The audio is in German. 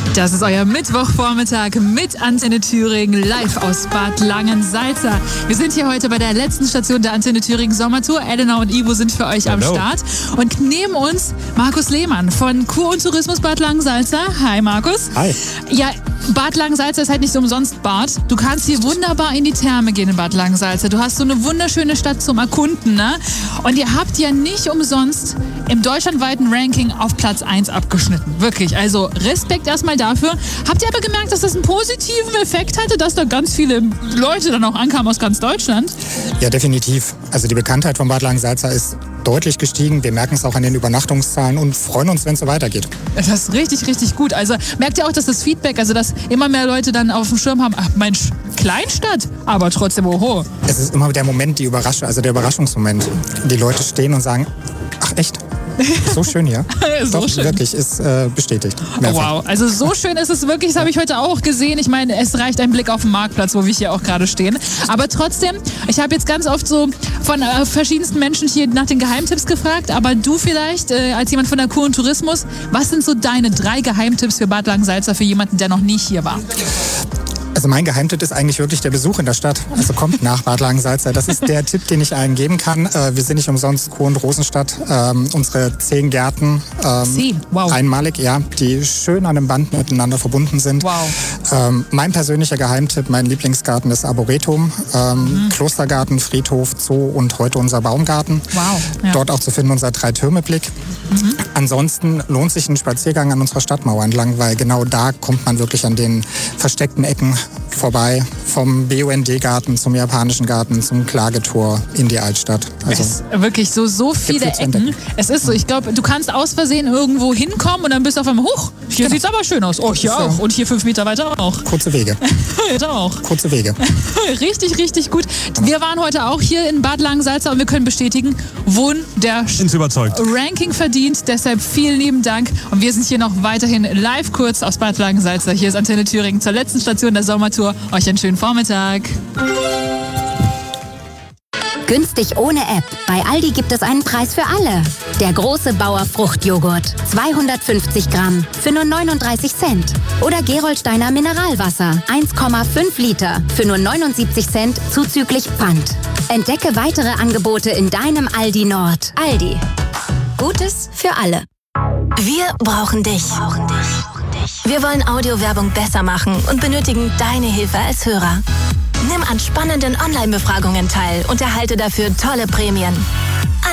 Das ist euer Mittwochvormittag mit Antenne Thüringen live aus Bad Langensalza. Wir sind hier heute bei der letzten Station der Antenne Thüringen Sommertour. Elena und Ivo sind für euch am Start. Und neben uns Markus Lehmann von Kur und Tourismus Bad Langensalza. Hi Markus. Hi. Ja, Bad Langensalza ist halt nicht umsonst Bad. Du kannst hier wunderbar in die Therme gehen in Bad Langensalza. Du hast so eine wunderschöne Stadt zum Erkunden, ne? Und ihr habt ja nicht umsonst im deutschlandweiten Ranking auf Platz 1 abgeschnitten. Wirklich, also Respekt erstmal dafür. Habt ihr aber gemerkt, dass das einen positiven Effekt hatte, dass da ganz viele Leute dann auch ankamen aus ganz Deutschland? Ja, definitiv. Also die Bekanntheit von Bad Langensalza ist deutlich gestiegen. Wir merken es auch an den Übernachtungszahlen und freuen uns, wenn es so weitergeht. Das ist richtig, richtig gut. Also merkt ihr auch, dass das Feedback, also dass immer mehr Leute dann auf dem Schirm haben, ach Mensch, Kleinstadt, aber trotzdem oho. Es ist immer der Moment, der Überraschungsmoment. Die Leute stehen und sagen, ach echt? So schön hier. So Doch, schön. Wirklich, ist bestätigt. Mehrfach. Wow, also so schön ist es wirklich, das habe ich heute auch gesehen. Ich meine, es reicht ein Blick auf den Marktplatz, wo wir hier auch gerade stehen. Aber trotzdem, ich habe jetzt ganz oft so von verschiedensten Menschen hier nach den Geheimtipps gefragt, aber du vielleicht, als jemand von der Kur und Tourismus, was sind so deine 3 Geheimtipps für Bad Langensalza für jemanden, der noch nie hier war? Also mein Geheimtipp ist eigentlich wirklich der Besuch in der Stadt. Also kommt nach Bad Langensalza. Das ist der Tipp, den ich allen geben kann. Wir sind nicht umsonst Kur- und Rosenstadt. Unsere 10 Gärten, wow. Einmalig, ja, die schön an einem Band miteinander verbunden sind. Wow. Mein persönlicher Geheimtipp, mein Lieblingsgarten ist Arboretum. Klostergarten, Friedhof, Zoo und heute unser Baumgarten. Wow. Ja. Dort auch zu finden unser 3-Türme-Blick. Ansonsten lohnt sich ein Spaziergang an unserer Stadtmauer entlang, weil genau da kommt man wirklich an den versteckten Ecken vorbei. Vom BUND-Garten zum japanischen Garten, zum Klagetor in die Altstadt. Also es ist wirklich so viele Ecken. Es ist so, ich glaube, du kannst aus Versehen irgendwo hinkommen und dann bist du auf einmal, huch, hier sieht's aber schön aus. Oh, hier auch. Und hier 5 Meter weiter auch. Kurze Wege. Da auch. Kurze Wege. Richtig, richtig gut. Wir waren heute auch hier in Bad Langensalza und wir können bestätigen, wunderschön. Ins überzeugt. Ranking verdient, deshalb vielen lieben Dank. Und wir sind hier noch weiterhin live kurz aus Bad Langensalza. Hier ist Antenne Thüringen zur letzten Station der Sommertour. Euch einen schönen Vormittag. Günstig ohne App. Bei Aldi gibt es einen Preis für alle. Der große Bauer Fruchtjoghurt. 250 Gramm für nur 39 Cent. Oder Gerolsteiner Mineralwasser. 1,5 Liter für nur 79 Cent zuzüglich Pfand. Entdecke weitere Angebote in deinem Aldi Nord. Aldi. Gutes für alle. Wir brauchen dich. Wir wollen Audiowerbung besser machen und benötigen deine Hilfe als Hörer. Nimm an spannenden Online-Befragungen teil und erhalte dafür tolle Prämien.